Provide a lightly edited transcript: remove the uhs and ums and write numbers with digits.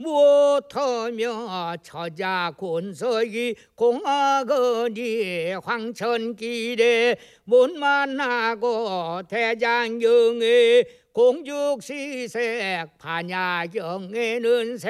무엇하며 처자군서기 공하거니 황천길에 못 만나고 대장경에 공죽시색 반야경에는